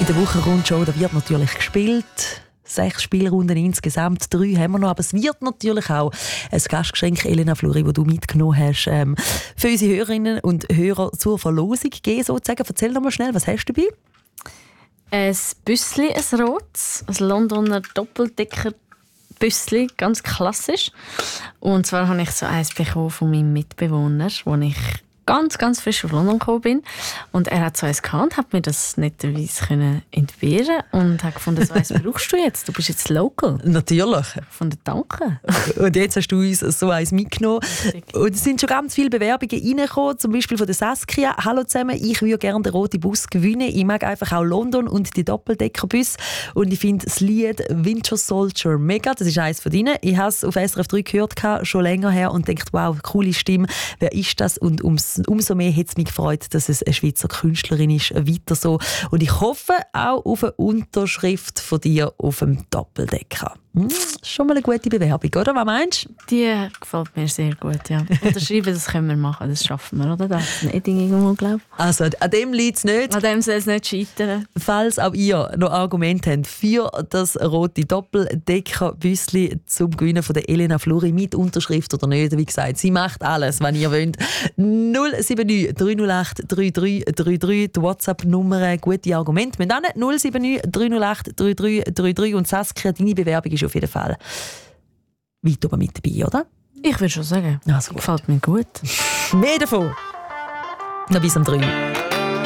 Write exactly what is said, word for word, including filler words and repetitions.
der Wochenrundshow da wird natürlich gespielt. Sechs Spielrunden insgesamt, drei haben wir noch, aber es wird natürlich auch ein Gastgeschenk, Elena Fluri, das du mitgenommen hast, ähm, für unsere Hörerinnen und Hörer zur Verlosung geben, sozusagen. Erzähl doch mal schnell, was hast du dabei? Ein Büssli, ein rotes, ein Londoner Doppeldecker-Büssli, ganz klassisch. Und zwar habe ich so eins bekommen von meinem Mitbewohner, wo ich ganz, ganz frisch auf London gekommen bin. Und er hat so eins gehabt und hat mir das netterweise können entbehren und hat gefunden, so eins brauchst du jetzt. Du bist jetzt local. Natürlich. Von der Danke. Und jetzt hast du uns so eins mitgenommen. Und es sind schon ganz viele Bewerbungen reingekommen, zum Beispiel von der Saskia. Hallo zusammen, ich würde gerne den roten Bus gewinnen. Ich mag einfach auch London und die Doppeldeckerbus. Und ich finde das Lied Winter Soldier mega. Das ist eins von denen. Ich habe es auf S R F drei gehört, schon länger her, und denkt, wow, coole Stimme. Wer ist das? Und ums umso mehr hat es mich gefreut, dass es eine Schweizer Künstlerin ist. Weiter so. Und ich hoffe auch auf eine Unterschrift von dir auf dem Doppeldecker. Hm, schon mal eine gute Bewerbung, oder? Was meinst du? Die gefällt mir sehr gut, ja. Unterschreiben, das können wir machen, das schaffen wir, oder? Da ist ein Edding irgendwo, glaube ich. Also, an dem liegt es nicht. An dem soll es nicht scheitern. Falls auch ihr noch Argumente habt für das rote Doppeldecker-Büssli zum Gewinnen von der Elena Fluri mit Unterschrift oder nicht, wie gesagt, sie macht alles, wenn ihr wollt. null sieben neun drei null acht drei drei drei drei, die WhatsApp-Nummer, gute Argumente. Wir dann null sieben neun drei null acht drei drei drei drei, und Saskia, deine Bewerbung ist auf jeden Fall weit oben mit dabei, oder? Ich würde schon sagen, also gefällt mir gut. Mehr davon noch bis um drei.